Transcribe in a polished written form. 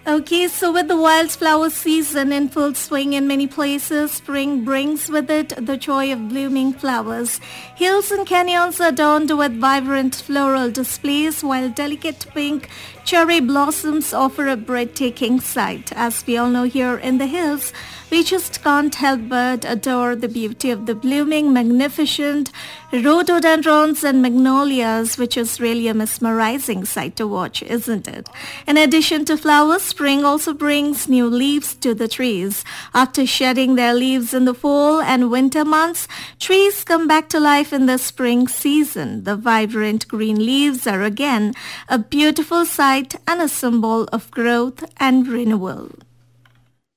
Okay, so with the wildflower season in full swing in many places, spring brings with it the joy of blooming flowers. Hills and canyons are adorned with vibrant floral displays, while delicate pink cherry blossoms offer a breathtaking sight. As we all know, here in the hills, we just can't help but adore the beauty of the blooming, magnificent rhododendrons and magnolias, which is really a mesmerizing sight to watch, isn't it? In addition to flowers, spring also brings new leaves to the trees. After shedding their leaves in the fall and winter months, trees come back to life in the spring season. The vibrant green leaves are again a beautiful sight and a symbol of growth and renewal.